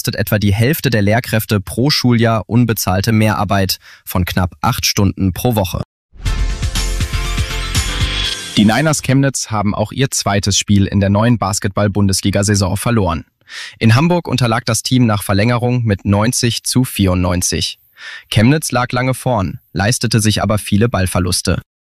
leistet etwa die Hälfte der Lehrkräfte pro Schuljahr unbezahlte Mehrarbeit von knapp 8 Stunden pro Woche. Die Niners Chemnitz haben auch ihr zweites Spiel in der neuen Basketball-Bundesliga-Saison verloren. In Hamburg unterlag das Team nach Verlängerung mit 90-94. Chemnitz lag lange vorn, leistete sich aber viele Ballverluste.